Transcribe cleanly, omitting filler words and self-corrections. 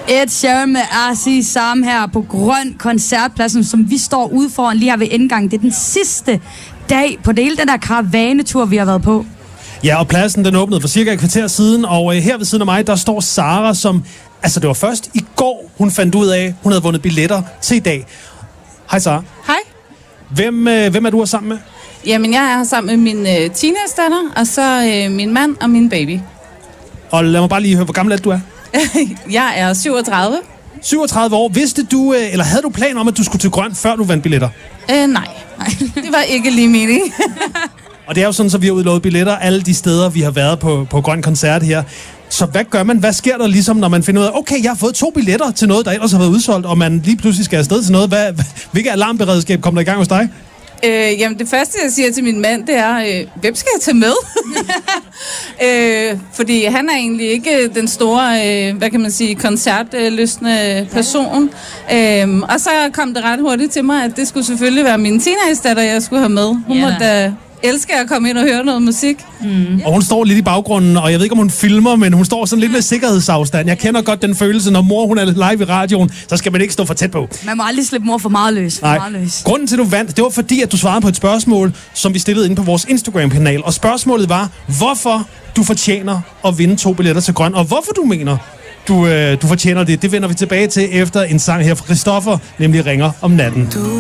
Ed Sheeran med RC Sam her på Grøn Koncertpladsen, som vi står ude foran lige her ved indgangen. Det er den sidste dag på det hele den der karavanetur, vi har været på. Ja, og pladsen den åbnede for cirka et kvarter siden, og her ved siden af mig, der står Sara, som... Altså, det var først i går, hun fandt ud af, hun havde vundet billetter til i dag. Hej, Sara. Hej. Hvem er du sammen med? Jamen, jeg er sammen med min teenage-datter, og så min mand og min baby. Og lad mig bare lige høre, hvor gammel er du er? Jeg er 37. 37 år. Vidste du, eller havde du plan om, at du skulle til Grøn, før du vandt billetter? Nej. Det var ikke lige meningen. Og det er jo sådan, så vi har udlovet billetter alle de steder, vi har været på Grøn Koncert her. Så hvad gør man? Hvad sker der ligesom, når man finder ud af, okay, jeg har fået 2 billetter til noget, der ellers har været udsolgt, og man lige pludselig skal afsted til noget? Hvilket alarmberedskab kommer der i gang hos dig? Jamen, det første, jeg siger til min mand, det er, hvem skal jeg tage med? Fordi han er egentlig ikke den store, hvad kan man sige, koncertlystende person. Og så kom det ret hurtigt til mig, at det skulle selvfølgelig være min teenage-datter, jeg skulle have med. Hun måtte da elske at komme ind og høre noget musik. Og hun står lidt i baggrunden, og jeg ved ikke, om hun filmer, men hun står sådan lidt med sikkerhedsafstand. Jeg kender godt den følelse, når mor hun er live i radioen, så skal man ikke stå for tæt på. Man må aldrig slippe mor for meget løs. Nej. Grunden til, at du vandt, det var fordi, at du svarede på et spørgsmål, som vi stillede inde på vores Instagram-kanal. Og spørgsmålet var, hvorfor du fortjener at vinde 2 billetter til Grøn, og hvorfor du mener, du fortjener det. Det vender vi tilbage til efter en sang her fra Christoffer, nemlig Ringer om natten.